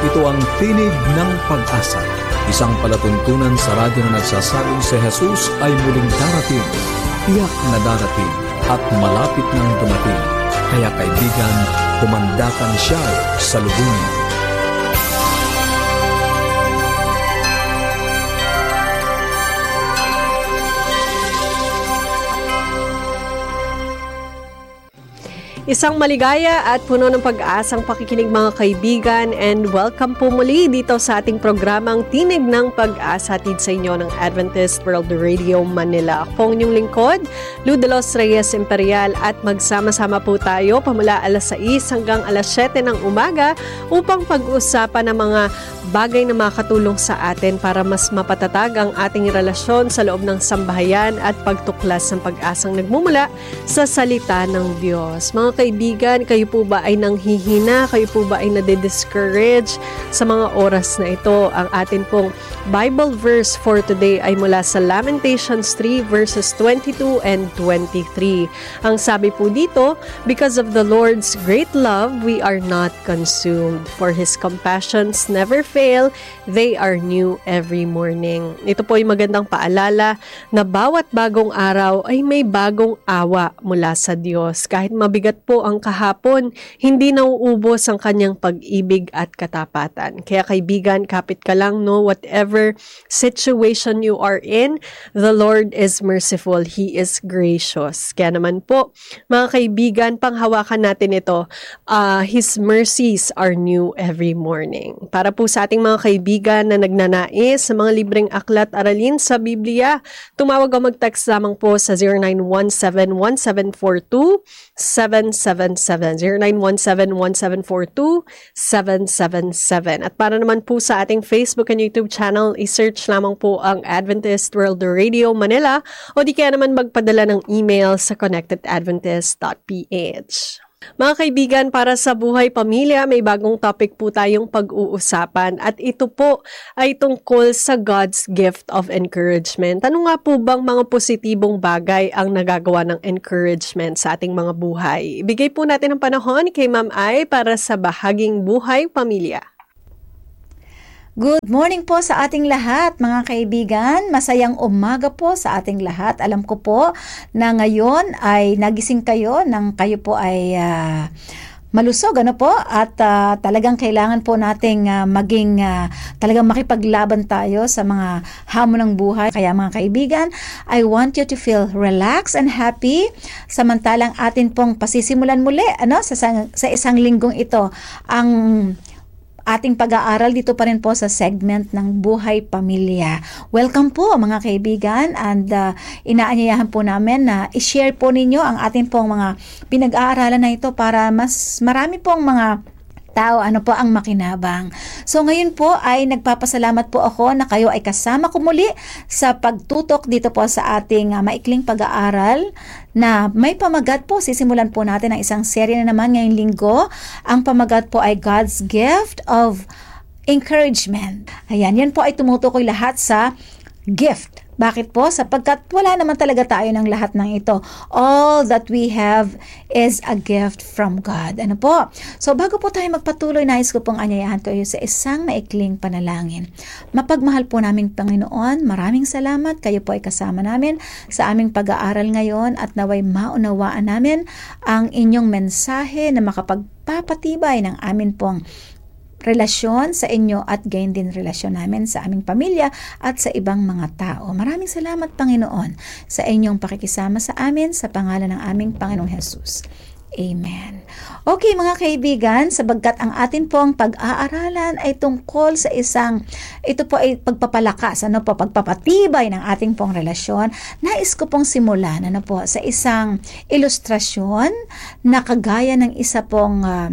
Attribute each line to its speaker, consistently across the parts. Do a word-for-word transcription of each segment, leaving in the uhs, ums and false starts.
Speaker 1: Ito ang Tinig ng Pag-asa, isang palatuntunan sa radyo na nagsasabing si Jesus ay muling darating, tiyak na darating at malapit nang dumating. Kaya kaibigan, kumandatan siya sa lubungin.
Speaker 2: Isang maligaya at puno ng pag-asang pakikinig mga kaibigan, and welcome po muli dito sa ating programang Tinig ng Pag-asa, hatid sa inyo ng Adventist World Radio Manila. Ako po ang inyong lingkod, Lou de los Reyes Imperial, at magsama-sama po tayo pamula alas sais hanggang alas siyete ng umaga upang pag-usapan ng mga bagay na makatulong sa atin para mas mapatatag ang ating relasyon sa loob ng sambahayan at pagtuklas ng pag-asang nagmumula sa salita ng Diyos. Mga kaibigan, kayo po ba ay nanghihina? Kayo po ba ay nade-discourage sa mga oras na ito? Ang atin pong Bible verse for today ay mula sa Lamentations three verses twenty-two and twenty-three. Ang sabi po dito, "Because of the Lord's great love, we are not consumed. For His compassions never fail. They are new every morning." Ito po ay magandang paalala na bawat bagong araw ay may bagong awa mula sa Diyos. Kahit mabigat po ang kahapon, hindi nauubos ang kanyang pag-ibig at katapatan. Kaya kaibigan, kapit ka lang, no? Whatever situation you are in, the Lord is merciful. He is gracious. Kaya naman po, mga kaibigan, panghawakan natin ito. Uh, His mercies are new every morning. Para po sa ating mga kaibigan na nagnanais sa mga libreng aklat aralin sa Biblia, tumawag o mag-text lamang po sa zero nine one seven one seven four two seven seven seven, zero nine one seven one seven four two seven seven seven. At para naman po sa ating Facebook and YouTube channel, i-search lamang po ang Adventist World Radio Manila o di kaya naman magpadala ng email sa connected adventist dot p h. Mga kaibigan, para sa buhay pamilya, may bagong topic po tayong pag-uusapan at ito po ay tungkol sa God's gift of encouragement. Ano nga po bang mga positibong bagay ang nagagawa ng encouragement sa ating mga buhay? Ibigay po natin ang panahon kay Ma'am Ai para sa bahaging buhay pamilya.
Speaker 3: Good morning po sa ating lahat, mga kaibigan. Masayang umaga po sa ating lahat. Alam ko po na ngayon ay nagising kayo nang kayo po ay uh, malusog, ano po? At uh, talagang kailangan po nating uh, maging uh, talagang makipaglaban tayo sa mga hamon ng buhay. Kaya mga kaibigan, I want you to feel relaxed and happy samantalang atin pong pasisimulan muli, ano, sa, sa isang linggong ito ang ating pag-aaral dito pa rin po sa segment ng Buhay Pamilya. Welcome po mga kaibigan, and uh, inaanyayahan po namin na i-share po ninyo ang ating pong mga pinag-aaralan na ito para mas marami pong mga tao, ano po ang makinabang. So ngayon po ay nagpapasalamat po ako na kayo ay kasama ko muli sa pagtutok dito po sa ating uh, maikling pag-aaral na may pamagat po. Sisimulan po natin ang isang serye na naman ngayong linggo. Ang pamagat po ay God's Gift of Encouragement. Ayan, yan po ay tumutukoy lahat sa gift. Bakit po? Sapagkat wala naman talaga tayo ng lahat ng ito. All that we have is a gift from God. Ano po? So bago po tayo magpatuloy, nais ko pong anyayahan kayo sa isang maikling panalangin. Mapagmahal po naming Panginoon, maraming salamat. Kayo po ay kasama namin sa aming pag-aaral ngayon at naway maunawaan namin ang inyong mensahe na makapagpapatibay ng amin pong relasyon sa inyo at gayon din relasyon namin sa aming pamilya at sa ibang mga tao. Maraming salamat, Panginoon, sa inyong pakikisama sa amin sa pangalan ng aming Panginoong Jesus. Amen. Okay mga kaibigan, sabagkat ang atin pong pag-aaralan ay tungkol sa isang, ito po ay pagpapalakas, ano po, pagpapatibay ng ating pong relasyon. Nais ko pong simulan, ano po, sa isang ilustrasyon na kagaya ng isa pong um,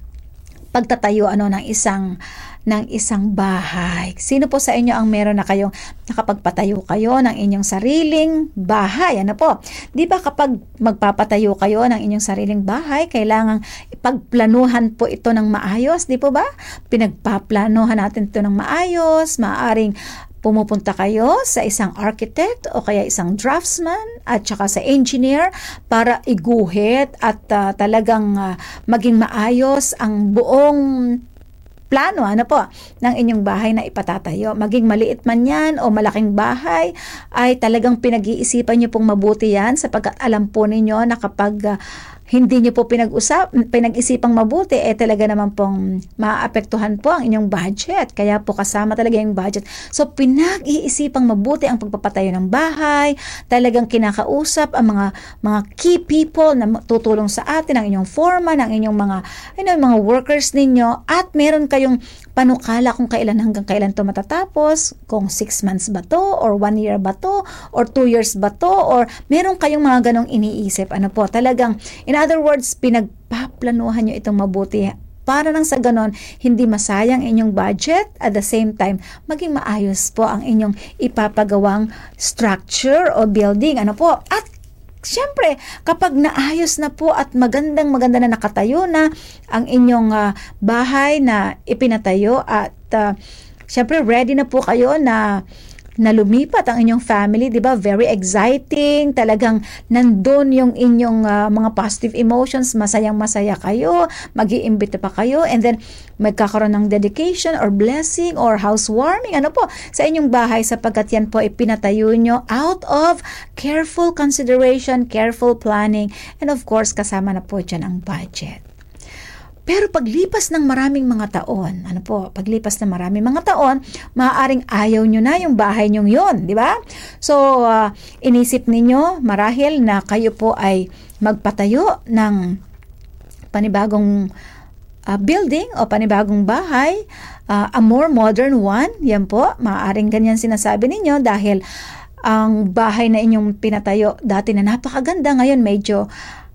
Speaker 3: pagtatayo ano ng isang ng isang bahay. Sino po sa inyo ang meron na kayong nakapagpatayo kayo ng inyong sariling bahay? Ano po? 'Di ba kapag magpapatayo kayo ng inyong sariling bahay, kailangang ipagplanuhan po ito ng maayos, 'di po ba? Pinagpaplanuhan natin ito ng maayos, maaring pumupunta kayo sa isang architect o kaya isang draftsman at saka sa engineer para iguhit at uh, talagang uh, maging maayos ang buong plano, ano po, ng inyong bahay na ipatatayo. Maging maliit man yan o malaking bahay, ay talagang pinag-iisipan nyo pong mabuti yan sapagkat alam po ninyo na kapag uh, hindi nyo po pinag-usap, pinag-isipang mabuti, eh talaga naman pong maapektuhan po ang inyong budget. Kaya po kasama talaga yung budget. So, pinag-iisipang mabuti ang pagpapatayo ng bahay, talagang kinakausap ang mga mga key people na tutulong sa atin, ang inyong foreman, ang inyong mga, ano, mga workers ninyo, at meron kayong panukala kung kailan hanggang kailan to matatapos, kung six months ba to, or one year ba to, or two years ba to, or meron kayong mga ganong iniisip. Ano po, talagang, in other words, pinagpaplanuhan nyo itong mabuti para nang sa ganon, hindi masayang inyong budget, at the same time, maging maayos po ang inyong ipapagawang structure o building. Ano po, at siyempre, kapag naayos na po at magandang maganda na nakatayo na ang inyong uh, bahay na ipinatayo, at uh, siyempre ready na po kayo na na lumipat ang inyong family, di ba? Very exciting, talagang nandun yung inyong uh, mga positive emotions, masayang masaya kayo, mag-iimbita pa kayo, and then magkakaroon ng dedication or blessing or housewarming, ano po, sa inyong bahay, sapagkat yan po ipinatayo nyo out of careful consideration, careful planning, and of course, kasama na po dyan ang budget. Pero paglipas ng maraming mga taon, ano po, paglipas ng maraming mga taon, maaaring ayaw nyo na yung bahay nyong yun, di ba? So, uh, inisip ninyo marahil na kayo po ay magpatayo ng panibagong uh, building o panibagong bahay, uh, a more modern one, yan po, maaaring ganyan sinasabi ninyo dahil ang bahay na inyong pinatayo dati na napakaganda, ngayon medyo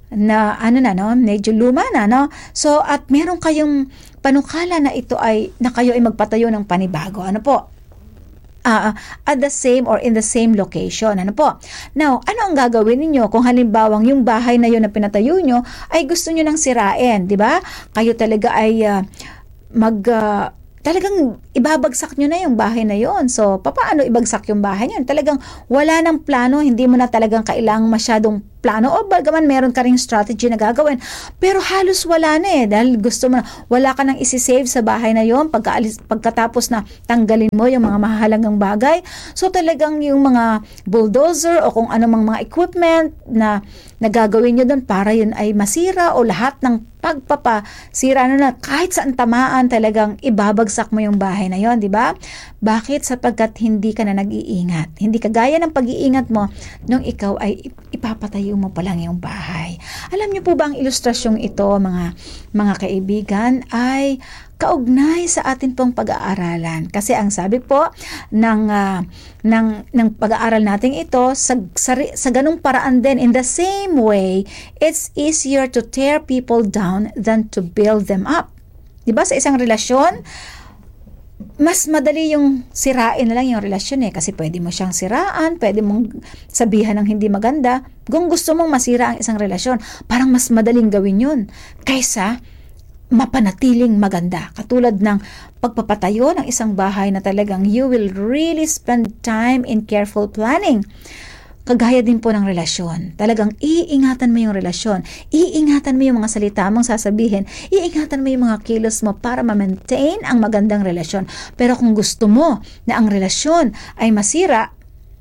Speaker 3: na ano na no, medyo luma na no. So at meron kayong panukala na ito ay na kayo ay magpatayo ng panibago. Ano po? Uh, at the same or in the same location. Ano po? Now, ano ang gagawin niyo kung halimbawang yung bahay na yun na pinatayo nyo ay gusto niyo nang sirain, di ba? Kayo talaga ay uh, mag uh, talagang ibabagsak nyo na yung bahay na yon. So, paano ibagsak yung bahay nyo? Talagang wala ng plano, hindi mo na talagang kailangang masyadong plano, o bagaman meron ka ring strategy na gagawin, pero halos wala na eh, dahil gusto mo na, wala ka nang isi-save sa bahay na yon pagkaalis, pagkatapos na tanggalin mo yung mga mahalagang bagay. So, talagang yung mga bulldozer o kung anumang mga equipment na nagagawin nyo doon para yun ay masira o lahat ng pagpapasira na na kahit saan tamaan, talagang ibabagsak mo yung bahay na yon, di ba? Bakit? Sapagkat hindi ka na nag-iingat. Hindi kagaya ng pag-iingat mo nung ikaw ay ipapatayo mo pa lang yung bahay. Alam niyo po ba ang ilustrasyong ito, mga mga kaibigan, ay kaugnay sa atin pong pag-aaralan. Kasi ang sabi po ng uh, ng ng pag-aaral natin ito, sa, sa sa ganung paraan din, in the same way, it's easier to tear people down than to build them up. 'Di ba? Sa isang relasyon, mas madali yung sirain na lang yung relasyon eh, kasi pwede mo siyang siraan, pwede mong sabihan ng hindi maganda. Kung gusto mong masira ang isang relasyon, parang mas madaling gawin yun kaysa mapanatiling maganda. Katulad ng pagpapatayo ng isang bahay na talagang you will really spend time in careful planning. Kagaya din po ng relasyon. Talagang iingatan mo yung relasyon. Iingatan mo yung mga salita mong sasabihin. Iingatan mo yung mga kilos mo para ma-maintain ang magandang relasyon. Pero kung gusto mo na ang relasyon ay masira,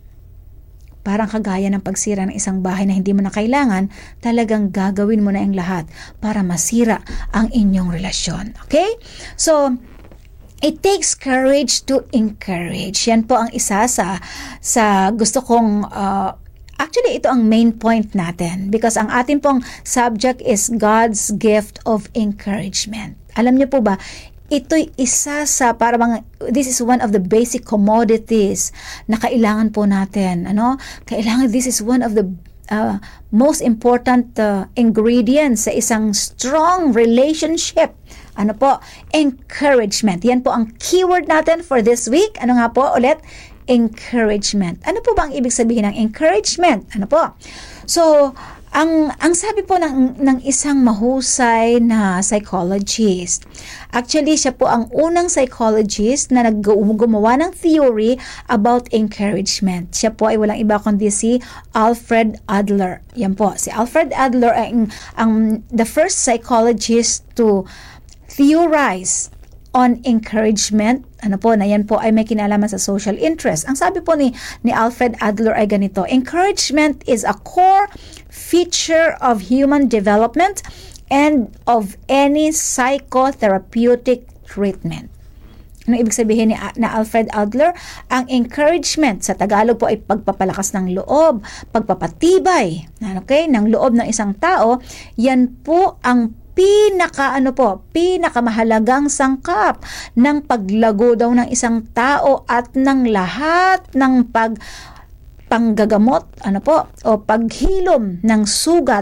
Speaker 3: parang kagaya ng pagsira ng isang bahay na hindi mo na kailangan, talagang gagawin mo na ang lahat para masira ang inyong relasyon. Okay? So, it takes courage to encourage. Yan po ang isa sa sa gusto kong uh, actually ito ang main point natin, because ang ating pong subject is God's gift of encouragement. Alam niyo po ba, ito'y isa sa parang this is one of the basic commodities na kailangan po natin. Ano? Kailangan, this is one of the uh, most important uh, ingredients sa isang strong relationship. Ano po? Encouragement. Yan po ang keyword natin for this week. Ano nga po ulit? Encouragement. Ano po ba ang ibig sabihin ng encouragement? Ano po? So, ang ang sabi po ng ng isang mahusay na psychologist. Actually, siya po ang unang psychologist na naggumawa ng theory about encouragement. Siya po ay walang iba kundi si Alfred Adler. Yan po, si Alfred Adler ay ang, ang the first psychologist to theorize on encouragement, ano po, na yan po ay may kinalaman sa social interest. Ang sabi po ni, ni Alfred Adler ay ganito, encouragement is a core feature of human development and of any psychotherapeutic treatment. Ano ibig sabihin ni na Alfred Adler? Ang encouragement sa Tagalog po ay pagpapalakas ng loob, pagpapatibay, okay, ng loob ng isang tao. Yan po ang pinaka ano po, pinakamahalagang sangkap ng paglago daw ng isang tao at ng lahat ng pag panggagamot, ano po, o paghilom ng sugat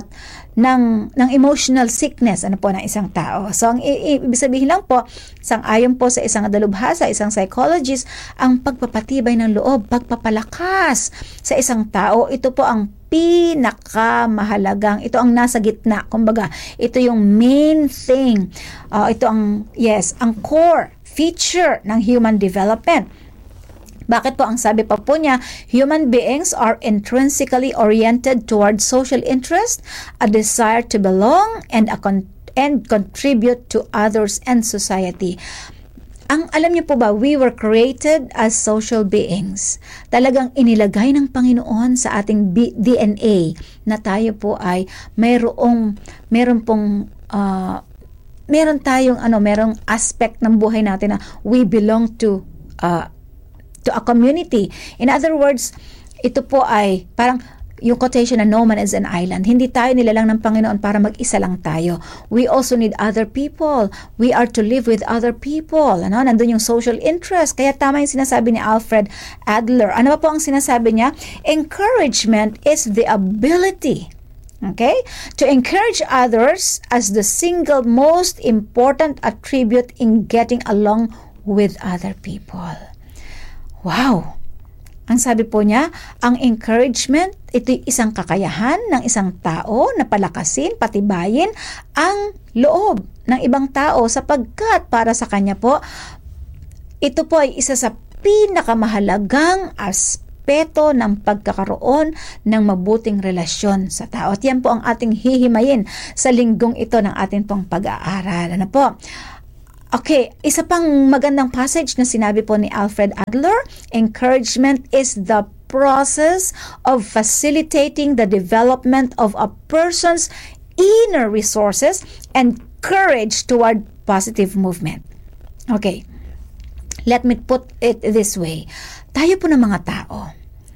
Speaker 3: ng ng emotional sickness, ano po, ng isang tao. So ang i- ibig sabihin lang po, sang-ayon po sa isang dalubhasa, isang psychologist, ang pagpapatibay ng loob, pagpapalakas sa isang tao, ito po ang pinakamahalagang, ito ang nasa gitna, kumbaga, ito yung main thing, uh, ito ang, yes, ang core feature ng human development. Bakit po? Ang sabi pa po niya, human beings are intrinsically oriented toward social interest, a desire to belong, and a con- and contribute to others and society. Ang alam niyo po ba, we were created as social beings. Talagang inilagay ng Panginoon sa ating B- D N A na tayo po ay mayroong meron pong uh, meron tayong ano, merong aspect ng buhay natin na we belong to uh, to a community. In other words, ito po ay parang yung quotation na no man is an island. Hindi tayo nilalang ng Panginoon para mag-isa lang tayo. We also need other people. We are to live with other people. Ano? Nandun yung social interest. Kaya tama yung sinasabi ni Alfred Adler. Ano pa po ang sinasabi niya? Encouragement is the ability, okay, to encourage others as the single most important attribute in getting along with other people. Wow! Ang sabi po niya, ang encouragement, ito'y isang kakayahan ng isang tao na palakasin, patibayin ang loob ng ibang tao sapagkat para sa kanya po, ito po ay isa sa pinakamahalagang aspeto ng pagkakaroon ng mabuting relasyon sa tao. At yan po ang ating hihimayin sa linggong ito ng ating pong pag-aaral. Ano po? Okay, isa pang magandang passage na sinabi po ni Alfred Adler, encouragement is the process of facilitating the development of a person's inner resources and courage toward positive movement. Okay, let me put it this way. Tayo po ng mga tao,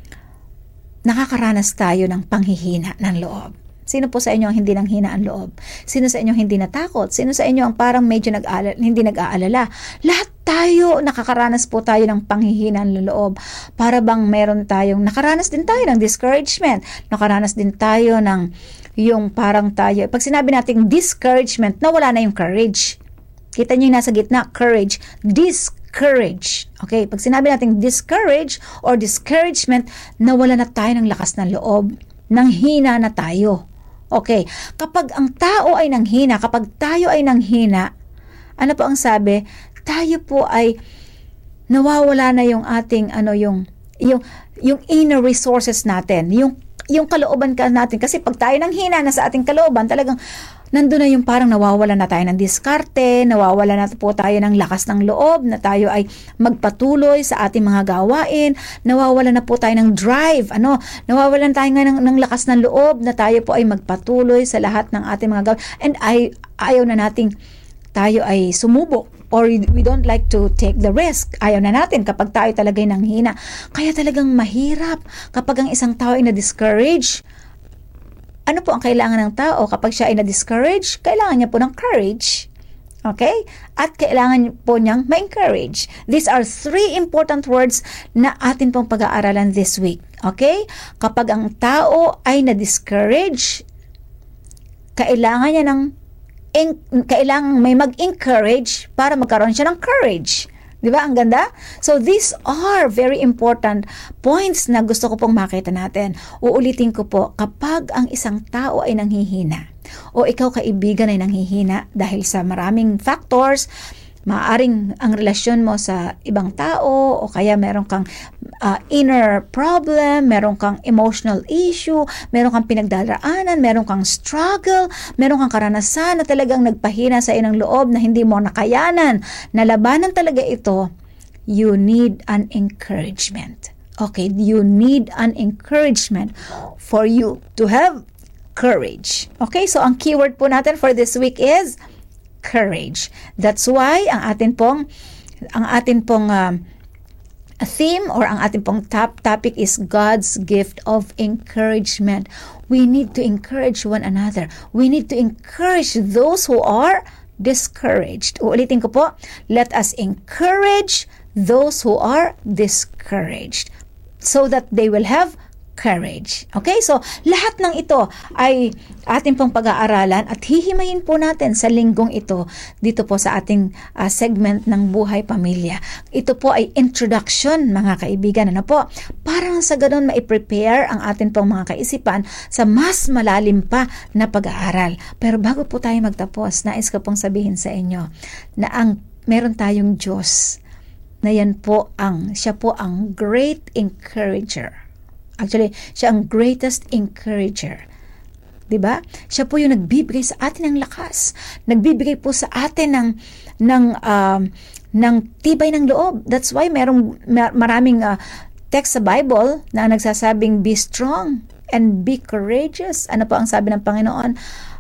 Speaker 3: nakakaranas tayo ng panghihina ng loob. Sino po sa inyo ang hindi nang hina ang loob? Sino sa inyo ang hindi natakot? Sino sa inyo ang parang medyo nag-aalala, hindi nag-aalala? Lahat tayo, nakakaranas po tayo ng panghihina ng loob. Para bang meron tayong, nakaranas din tayo ng discouragement. Nakaranas din tayo ng yung parang tayo. Pag sinabi natin discouragement, nawala na yung courage. Kita niyo yung nasa gitna, courage, discourage. Okay, pag sinabi natin discourage or discouragement, nawala na tayo ng lakas ng loob. Nang hina na tayo. Okay, kapag ang tao ay nanghina, kapag tayo ay nanghina, ano po ang sabi? Tayo po ay nawawala na yung ating ano yung yung yung inner resources natin, yung yung kalooban ka natin kasi pag tayo nanghina na sa ating kalooban, talagang nandun na yung parang nawawala na tayo ng diskarte, nawawala na po tayo ng lakas ng loob, na tayo ay magpatuloy sa ating mga gawain, nawawala na po tayo ng drive, ano, nawawala na tayo ng, ng lakas ng loob, na tayo po ay magpatuloy sa lahat ng ating mga gawain. And ay, ayaw na nating tayo ay sumubok or we don't like to take the risk. Ayaw na natin kapag tayo talagay ng hina. Kaya talagang mahirap kapag ang isang tao ay na-discourage. Ano po ang kailangan ng tao kapag siya ay na-discourage? Kailangan niya po ng courage. Okay? At kailangan po niyang ma-encourage. These are three important words na atin pong pag-aaralan this week. Okay? Kapag ang tao ay na-discourage, kailangan niya ng In, kailangan may mag-encourage para magkaroon siya ng courage. Di ba? Ang ganda? So, these are very important points na gusto ko pong makita natin. Uulitin ko po, kapag ang isang tao ay nanghihina, o ikaw kaibigan ay nanghihina dahil sa maraming factors, Maaring ang relasyon mo sa ibang tao o kaya meron kang uh, inner problem, meron kang emotional issue, meron kang pinagdaraanan, meron kang struggle, meron kang karanasan na talagang nagpahina sa inang loob na hindi mo nakayanan, nalabanan talaga ito, you need an encouragement. Okay, you need an encouragement for you to have courage. Okay, so ang keyword po natin for this week is courage. That's why ang atin pong ang atin pong uh, theme or ang atin pong top topic is God's gift of encouragement. We need to encourage one another. We need to encourage those who are discouraged. Uulitin ko po, let us encourage those who are discouraged so that they will have courage. Okay? So, lahat ng ito ay ating pong pag-aaralan at hihimayin po natin sa linggong ito dito po sa ating uh, segment ng Buhay Pamilya. Ito po ay introduction, mga kaibigan. Ano po? Parang sa ganun mai-prepare ang ating pong mga kaisipan sa mas malalim pa na pag-aaral. Pero bago po tayo magtapos, nais ko pong sabihin sa inyo na ang meron tayong Diyos na yan po ang, siya po ang great encourager. Actually, siya ang greatest encourager. Diba? Siya po yung nagbibigay sa atin ng lakas. Nagbibigay po sa atin ng ng um, ng tibay ng loob. That's why merong maraming uh, text sa Bible na nagsasabing be strong and be courageous. Ano po ang sabi ng Panginoon?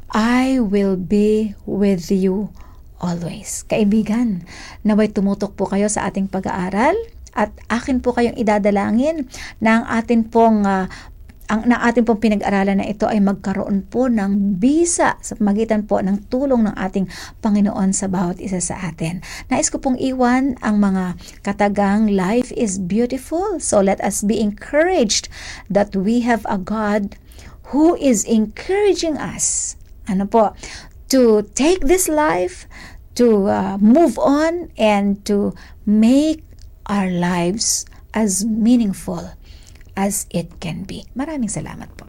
Speaker 3: I will be with you always. Kaibigan, naway tumutok po kayo sa ating pag-aaral. At akin po kayong idadalangin na ang atin pong uh, ang na atin pong pinag-aralan na ito ay magkaroon po ng bisa sa magitan po ng tulong ng ating Panginoon sa bawat isa sa atin. Nais ko pong iwan ang mga katagang life is beautiful. So let us be encouraged that we have a God who is encouraging us. Ano po? To take this life, to uh, move on, and to make our lives as meaningful as it can be. Maraming salamat po.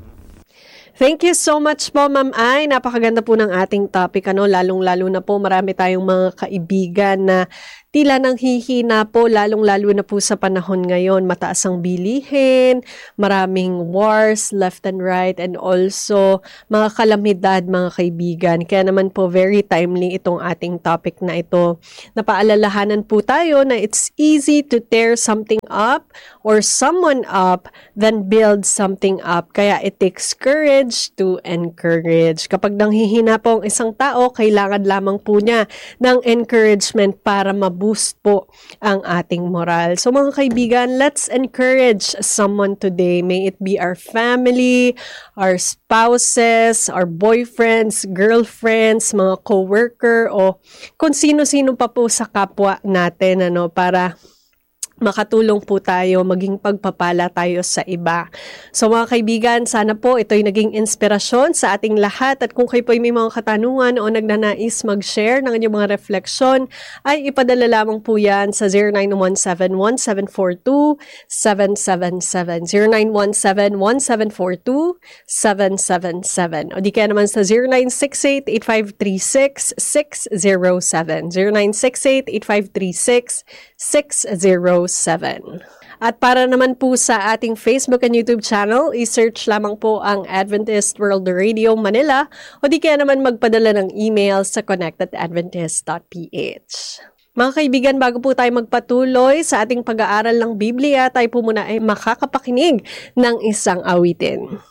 Speaker 2: Thank you so much po, Ma'am Ay. Napakaganda po ng ating topic. Ano, lalong-lalo na po marami tayong mga kaibigan na tila nang hihina po, lalong-lalo na po sa panahon ngayon. Mataas ang bilihin, maraming wars left and right, and also mga kalamidad, mga kaibigan. Kaya naman po very timely itong ating topic na ito. Napaalalahanan po tayo na it's easy to tear something up or someone up than build something up. Kaya it takes courage to encourage. Kapag nanghihina po ang isang tao, kailangan lamang po niya ng encouragement para mab boost po ang ating moral. So mga kaibigan, let's encourage someone today. May it be our family, our spouses, our boyfriends, girlfriends, mga co-worker, o kung sino-sino pa po sa kapwa natin, ano, para makatulong po tayo, maging pagpapala tayo sa iba. So mga kaibigan, sana po ito'y naging inspirasyon sa ating lahat, at kung kayo po may mga katanungan o nagnanais mag-share ng inyong mga refleksyon, ay ipadala lamang po yan sa zero nine one seven, one seven four two, seven seven seven, zero nine one seven, one seven four two, seven seven seven, o di kaya naman sa zero nine six eight, eight five three six, six zero seven, zero nine six eight, eight five three six, six zero seven. At para naman po sa ating Facebook and YouTube channel, i-search lamang po ang Adventist World Radio Manila, o di kaya naman magpadala ng email sa connect at adventist dot p h. Mga kaibigan, bago po tayo magpatuloy sa ating pag-aaral ng Biblia, tayo po muna ay makakapakinig ng isang awitin.